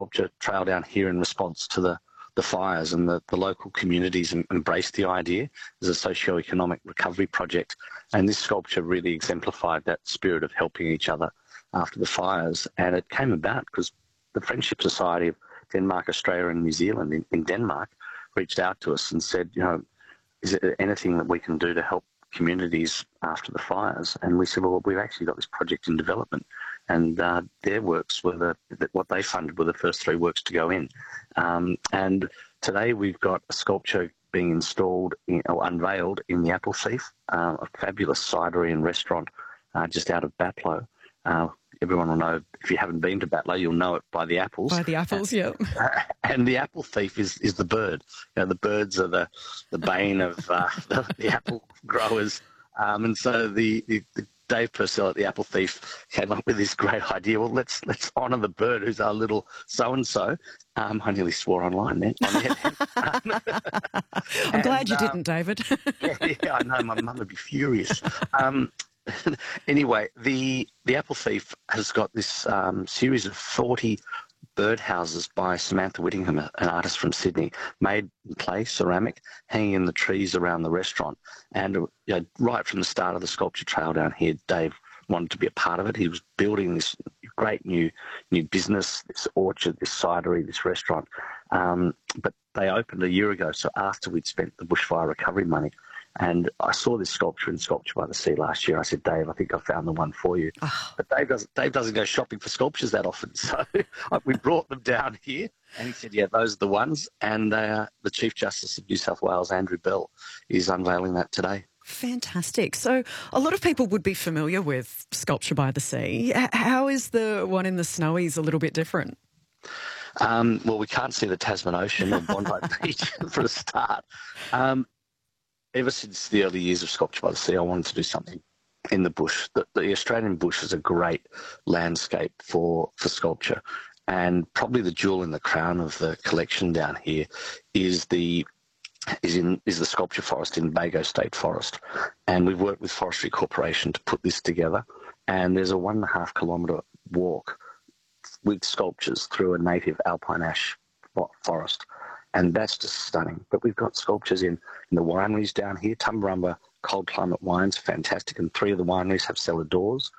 sculpture trail down here in response to the fires, and the local communities embraced the idea as a socio-economic recovery project. And this sculpture really exemplified that spirit of helping each other after the fires. And it came about because the Friendship Society of Denmark, Australia and New Zealand in Denmark reached out to us and said, is there anything that we can do to help communities after the fires? And we said, well, we've actually got this project in development, and their works were what they funded were the first 3 works to go in. And today we've got a sculpture being installed or unveiled in the Apple Thief, a fabulous cidery and restaurant just out of Batlow. Everyone will know, if you haven't been to Batlow, you'll know it by the apples. By the apples, yeah. And the Apple Thief is the bird. The birds are the bane of the apple growers. And so the Dave Purcell at the Apple Thief came up with this great idea. Well, let's honour the bird who's our little so-and-so. I nearly swore online there. I'm glad you didn't, David. yeah, I know. My mum would be furious. Anyway, the Apple Thief has got this series of 40 birdhouses by Samantha Whittingham, an artist from Sydney, made in clay, ceramic, hanging in the trees around the restaurant. And right from the start of the sculpture trail down here, Dave wanted to be a part of it. He was building this great new business, this orchard, this cidery, this restaurant. But they opened a year ago, so after we'd spent the bushfire recovery money. And I saw this sculpture in Sculpture by the Sea last year. I said, Dave, I think I found the one for you. Oh. But Dave doesn't go shopping for sculptures that often. So we brought them down here, and he said, yeah, those are the ones. And the Chief Justice of New South Wales, Andrew Bell, is unveiling that today. Fantastic. So a lot of people would be familiar with Sculpture by the Sea. How is the one in the Snowies a little bit different? Well, we can't see the Tasman Ocean or Bondi Beach for a start. Ever since the early years of Sculpture by the Sea, I wanted to do something in the bush. The Australian bush is a great landscape for sculpture, and probably the jewel in the crown of the collection down here is the sculpture forest in Bago State Forest. And we've worked with Forestry Corporation to put this together, and there's a 1.5 kilometre walk with sculptures through a native alpine ash forest. And that's just stunning. But we've got sculptures in the wineries down here. Tumbarumba Cold Climate Wines, fantastic. And 3 of the wineries have cellar doors.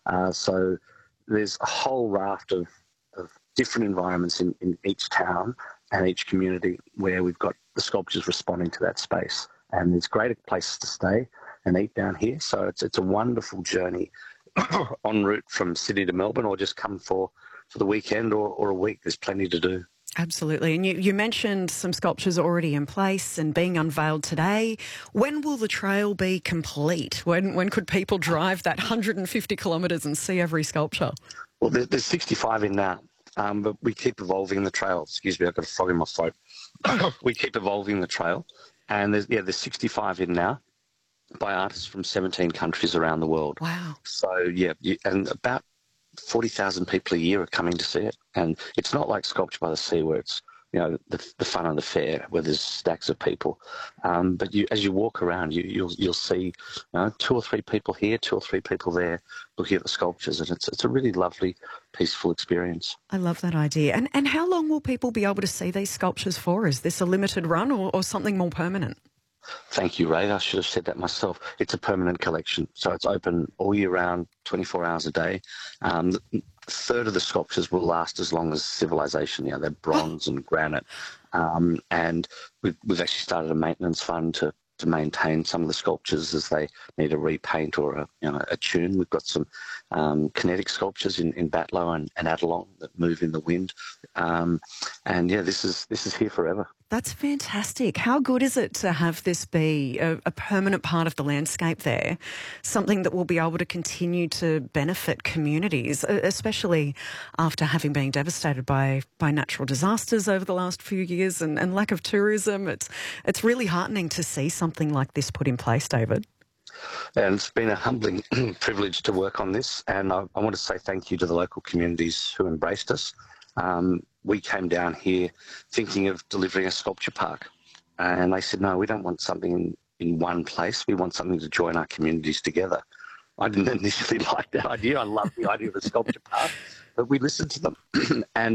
So there's a whole raft of different environments in each town and each community where we've got the sculptures responding to that space. And there's great places to stay and eat down here. So it's a wonderful journey en route from Sydney to Melbourne, or just come for the weekend or a week. There's plenty to do. Absolutely. And you mentioned some sculptures already in place and being unveiled today. When will the trail be complete? When could people drive that 150 kilometres and see every sculpture? Well, there's 65 in now, but we keep evolving the trail. Excuse me, I've got a frog in my throat. We keep evolving the trail, and there's 65 in now by artists from 17 countries around the world. Wow. So, and about 40,000 people a year are coming to see it. And it's not like Sculpture by the Sea where it's, the fun of the fair where there's stacks of people. But as you walk around, you'll see 2 or 3 people here, 2 or 3 people there looking at the sculptures. And it's a really lovely, peaceful experience. I love that idea. And how long will people be able to see these sculptures for? Is this a limited run or something more permanent? Thank you, Ray. I should have said that myself. It's a permanent collection, so it's open all year round, 24 hours a day. A third of the sculptures will last as long as civilization. They're bronze and granite. And we've actually started a maintenance fund to maintain some of the sculptures as they need a repaint or a tune. We've got some kinetic sculptures in Batlow and Adelong that move in the wind. This is here forever. That's fantastic. How good is it to have this be a permanent part of the landscape there, something that will be able to continue to benefit communities, especially after having been devastated by natural disasters over the last few years and lack of tourism? It's really heartening to see something like this put in place, David. And it's been a humbling privilege to work on this, and I want to say thank you to the local communities who embraced us. We came down here thinking of delivering a sculpture park, and they said, no, we don't want something in one place. We want something to join our communities together. I didn't initially like that idea. I love the idea of a sculpture park, but we listened to them. And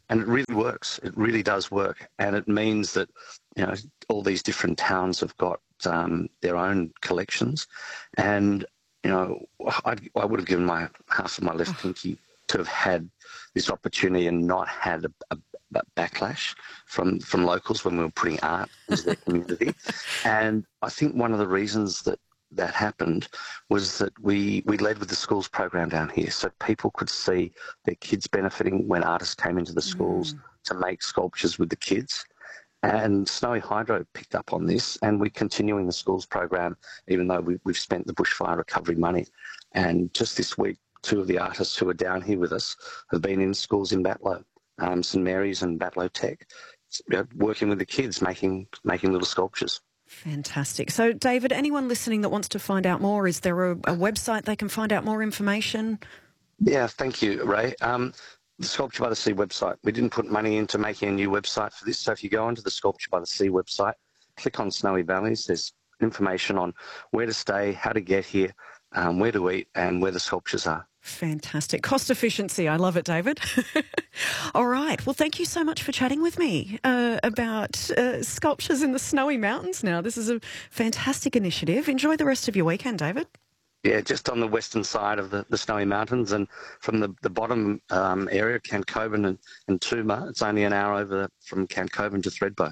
And it really works. It really does work. And it means that, all these different towns have got their own collections. And, I would have given half of my left pinky to have had this opportunity and not had a backlash from locals when we were putting art into their community. And I think one of the reasons that happened was that we led with the schools program down here, so people could see their kids benefiting when artists came into the schools to make sculptures with the kids. And Snowy Hydro picked up on this, and we're continuing the schools program even though we've spent the bushfire recovery money. And just this week, 2 of the artists who are down here with us have been in schools in Batlow, St Mary's and Batlow Tech, working with the kids, making little sculptures. Fantastic. So, David, anyone listening that wants to find out more, is there a website they can find out more information? Yeah, thank you, Ray. The Sculpture by the Sea website, we didn't put money into making a new website for this, so if you go onto the Sculpture by the Sea website, click on Snowy Valleys, there's information on where to stay, how to get here, where to eat, and where the sculptures are. Fantastic. Cost efficiency. I love it, David. All right. Well, thank you so much for chatting with me about sculptures in the Snowy Mountains now. This is a fantastic initiative. Enjoy the rest of your weekend, David. Yeah, just on the western side of the Snowy Mountains, and from the bottom area, Cancoban and Toomer, it's only an hour over from Cancoban to Thredbo.